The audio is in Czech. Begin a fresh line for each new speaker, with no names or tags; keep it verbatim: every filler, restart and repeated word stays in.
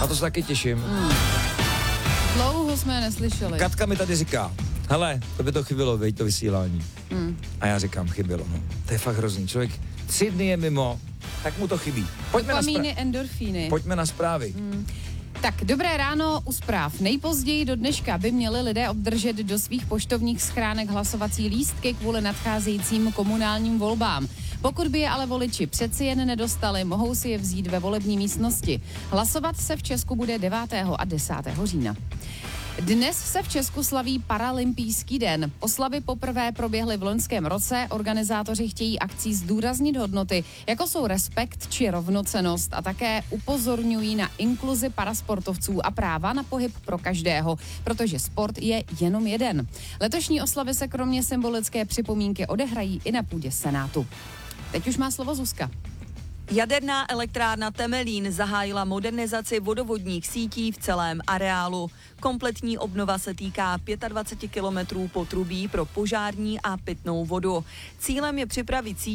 Na to se taky těším.
Hmm. Dlouho jsme je neslyšeli.
Katka mi tady říká, hele, to by to chybilo, veď to vysílání. Hmm. A já říkám, chybilo, no. To je fakt hrozný. Člověk tři dny je mimo, tak mu to chybí. Pojďme
Dopamíny,
na, spra-
endorfíny.
Pojďme na zprávy.
Hmm. Tak, dobré ráno u zpráv. Nejpozději do dneška by měli lidé obdržet do svých poštovních schránek hlasovací lístky kvůli nadcházejícím komunálním volbám. Pokud by je ale voliči přeci jen nedostali, mohou si je vzít ve volební místnosti. Hlasovat se v Česku bude devátého a desátého října. Dnes se v Česku slaví Paralympijský den. Oslavy poprvé proběhly v loňském roce. Organizátoři chtějí akcí zdůraznit hodnoty, jako jsou respekt či rovnocennost, a také upozorňují na inkluzi parasportovců a práva na pohyb pro každého, protože sport je jenom jeden. Letošní oslavy se kromě symbolické připomínky odehrají i na půdě Senátu. Teď už má slovo Zuzka.
Jaderná elektrárna Temelín zahájila modernizaci vodovodních sítí v celém areálu. Kompletní obnova se týká dvacet pět kilometrů potrubí pro požární a pitnou vodu. Cílem je připravit síť